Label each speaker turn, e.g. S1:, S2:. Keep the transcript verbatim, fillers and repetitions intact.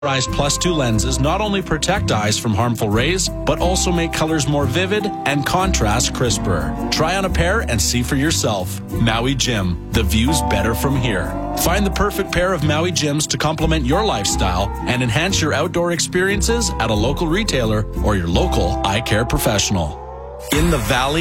S1: Plus two lenses not only protect eyes from harmful rays, but also make colors more vivid and contrast crisper. Try on a pair and see for yourself. Maui Jim, the view's better from here. Find the perfect pair of Maui Jims to complement your lifestyle and enhance your outdoor experiences at a local retailer or your local eye care professional. In the Valley